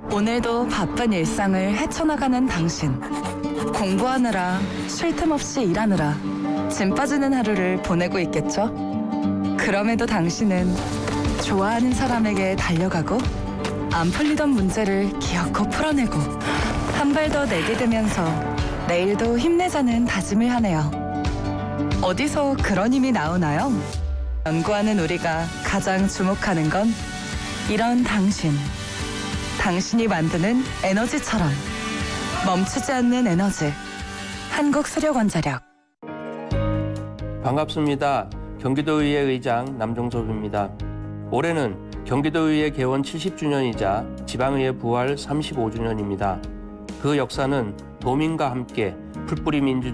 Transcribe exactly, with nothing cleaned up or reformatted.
오늘도 바쁜 일상을 헤쳐나가는 당신. 공부하느라, 쉴 틈 없이 일하느라 짐 빠지는 하루를 보내고 있겠죠? 그럼에도 당신은 좋아하는 사람에게 달려가고 안 풀리던 문제를 기어코 풀어내고 한 발 더 내디디면서 내일도 힘내자는 다짐을 하네요. 어디서 그런 힘이 나오나요? 연구하는 우리가 가장 주목하는 건 이런 당신. 당신이 만드는 에너지처럼 멈추지 않는 에너지. 한국수력원자력. 반갑습니다. 경기도의회 의장 남종섭입니다. 올해는 경기도의회 개원 칠십 주년이자 지방의회 부활 삼십오 주년입니다. 그 역사는 도민과 함께 풀뿌리 민주주의